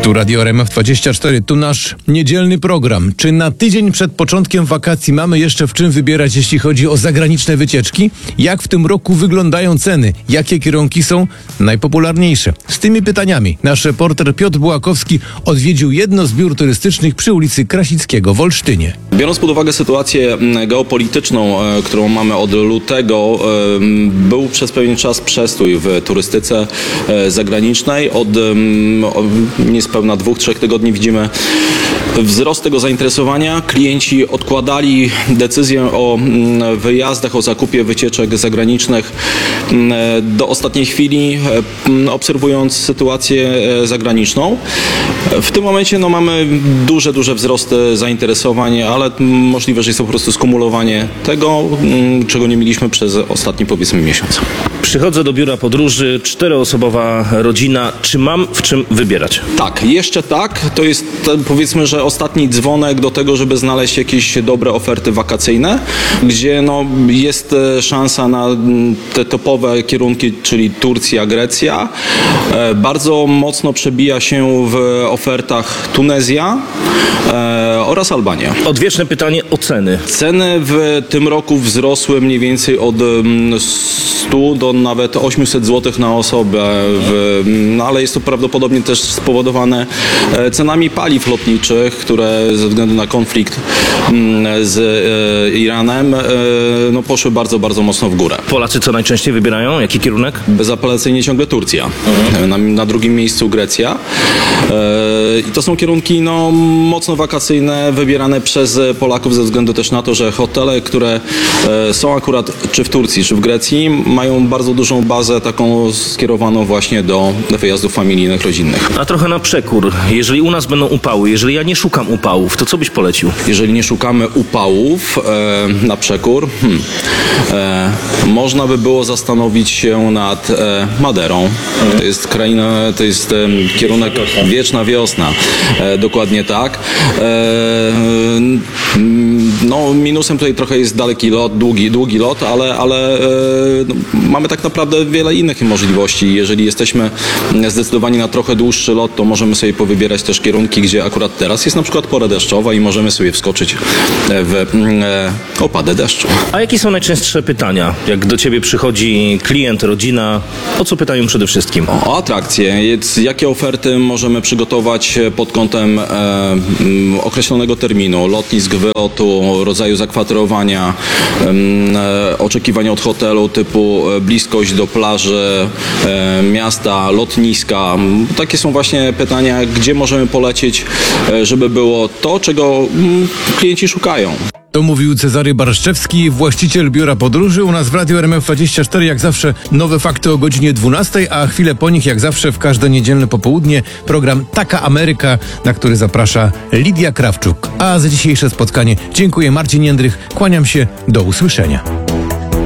Tu Radio RMF24, tu nasz niedzielny program. Czy na tydzień przed początkiem wakacji mamy jeszcze w czym wybierać, jeśli chodzi o zagraniczne wycieczki? Jak w tym roku wyglądają ceny? Jakie kierunki są najpopularniejsze? Z tymi pytaniami nasz reporter Piotr Bułakowski odwiedził jedno z biur turystycznych przy ulicy Krasickiego w Olsztynie. Biorąc pod uwagę sytuację geopolityczną, którą mamy od lutego, był przez pewien czas przestój w turystyce zagranicznej. Od niespełna 2-3 tygodni widzimy wzrost tego zainteresowania. Klienci odkładali decyzję o wyjazdach, o zakupie wycieczek zagranicznych do ostatniej chwili, obserwując sytuację zagraniczną. W tym momencie mamy duże wzrosty zainteresowań, ale możliwe, że jest to po prostu skumulowanie tego, czego nie mieliśmy przez ostatni, powiedzmy, miesiąc. Przychodzę do biura podróży, 4-osobowa rodzina. Czy mam w czym wybierać? Tak, jeszcze tak. To jest, powiedzmy, że ostatni dzwonek do tego, żeby znaleźć jakieś dobre oferty wakacyjne, gdzie jest szansa na te topowe kierunki, czyli Turcja, Grecja. Bardzo mocno przebija się w ofertach Tunezja oraz Albania. Odwieczne pytanie o ceny. Ceny w tym roku wzrosły mniej więcej od 100 do nawet 800 zł na osobę, ale jest to prawdopodobnie też spowodowane cenami paliw lotniczych, które ze względu na konflikt z Iranem poszły bardzo mocno w górę. Polacy co najczęściej wybierają? Jaki kierunek? Bezapelacyjnie ciągle Turcja. Na drugim miejscu Grecja. I to są kierunki mocno wakacyjne, wybierane przez Polaków ze względu też na to, że hotele, które są akurat czy w Turcji, czy w Grecji, mają bardzo dużą bazę taką skierowaną właśnie do wyjazdów familijnych, rodzinnych. A trochę na przekór. Jeżeli u nas będą upały, jeżeli ja nie szukam upałów, to co byś polecił? Jeżeli nie szukamy upałów na przekór, można by było zastanowić się nad Maderą. To jest kraina, to jest kierunek wieczna wiosna. Dokładnie tak. Minusem tutaj trochę jest daleki lot, długi lot, ale mamy tak naprawdę wiele innych możliwości. Jeżeli jesteśmy zdecydowani na trochę dłuższy lot, to możemy sobie powybierać też kierunki, gdzie akurat teraz jest na przykład pora deszczowa i możemy sobie wskoczyć w opadę deszczu. A jakie są najczęstsze pytania? Jak do ciebie przychodzi klient, rodzina, o co pytają przede wszystkim? O atrakcje. Jakie oferty możemy przygotować pod kątem określonego terminu, lotnisk, wylotu, rodzaju zakwaterowania, oczekiwania od hotelu typu bliskość do plaży, miasta, lotniska. Takie są właśnie pytania, gdzie możemy polecieć, żeby było to, czego klienci szukają. To mówił Cezary Barszczewski, właściciel biura podróży. U nas w Radiu RMF24 jak zawsze nowe fakty o godzinie 12, a chwilę po nich jak zawsze w każde niedzielne popołudnie program Taka Ameryka, na który zaprasza Lidia Krawczuk. A za dzisiejsze spotkanie dziękuję, Marcin Jędrych, kłaniam się, do usłyszenia.